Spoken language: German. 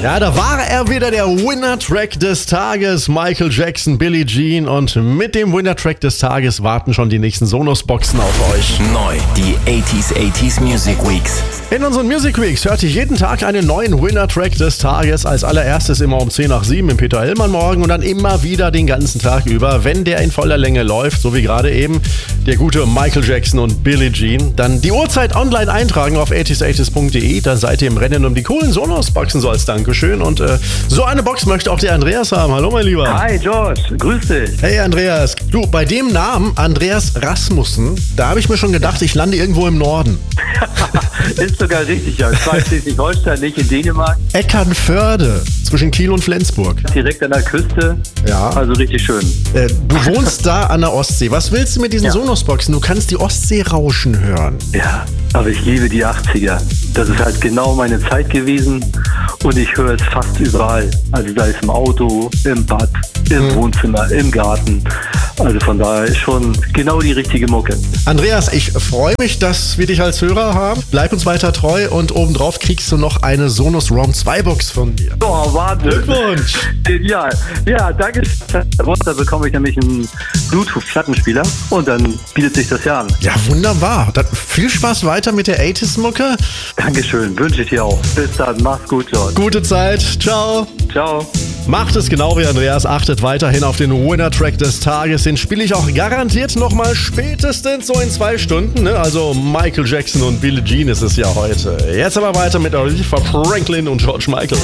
Ja, da war er wieder, der Winner-Track des Tages, Michael Jackson, Billie Jean. Und mit dem Winner-Track des Tages warten schon die nächsten Sonos-Boxen auf euch. Neu, die 80s Music Weeks. In unseren Music Weeks hört ihr jeden Tag einen neuen Winner-Track des Tages. Als allererstes immer um 10 nach 7 im Peter Hellmann morgen und dann immer wieder den ganzen Tag über, wenn der in voller Länge läuft, so wie gerade eben der gute Michael Jackson und Billie Jean. Dann die Uhrzeit online eintragen auf 80s80s.de, dann seid ihr im Rennen um die coolen Sonos-Boxen, so als Dankeschön. Und so eine Box möchte auch der Andreas haben. Hallo mein Lieber. Hi George, grüß dich. Hey Andreas. Du, bei dem Namen Andreas Rasmussen, da habe ich mir schon gedacht, ich lande irgendwo im Norden. Ist sogar richtig, ja. Ich war in Schleswig-Holstein, nicht in Dänemark. Eckernförde, zwischen Kiel und Flensburg. Direkt an der Küste. Ja. Also richtig schön. Du wohnst da an der Ostsee. Was willst du mit diesen Sonos-Boxen? Du kannst die Ostsee rauschen hören. Ja, aber ich liebe die 80er. Das ist halt genau meine Zeit gewesen und ich höre es fast überall. Also sei es im Auto, im Bad, im Wohnzimmer, im Garten. Also von daher ist schon genau die richtige Mucke. Andreas, ich freue mich, dass wir dich als Hörer haben. Bleib uns weiter treu und obendrauf kriegst du noch eine Sonos Roam 2 Box von mir. Oh, Wahnsinn. Glückwunsch. Genial. Ja, danke. Da bekomme ich nämlich einen Bluetooth-Plattenspieler und dann bietet sich das ja an. Ja, wunderbar. Dann viel Spaß weiter mit der 80s-Mucke. Dankeschön. Wünsche ich dir auch. Bis dann. Mach's gut, George. Gute Zeit. Ciao. Ciao. Macht es genau wie Andreas, achtet weiterhin auf den Winner-Track des Tages. Den spiele ich auch garantiert nochmal spätestens so in 2 Stunden. Ne? Also Michael Jackson und Billie Jean ist es ja heute. Jetzt aber weiter mit Aretha Franklin und George Michael.